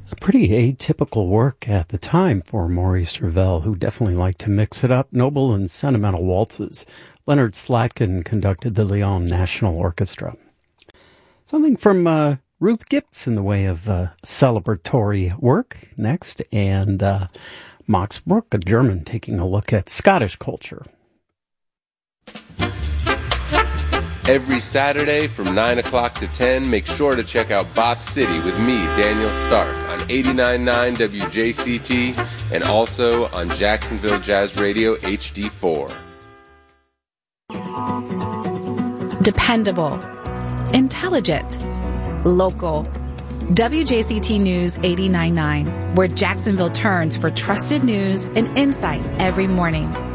A pretty atypical work at the time for Maurice Ravel, who definitely liked to mix it up. Noble and sentimental waltzes. Leonard Slatkin conducted the Lyon National Orchestra. Something from Ruth Gipps in the way of celebratory work next, and Max Bruch, a German, taking a look at Scottish culture. Every Saturday from 9 o'clock to 10, make sure to check out Bop City with me, Daniel Stark, on 89.9 WJCT and also on Jacksonville Jazz Radio HD4. Dependable, intelligent, local. WJCT News 89.9, where Jacksonville turns for trusted news and insight every morning.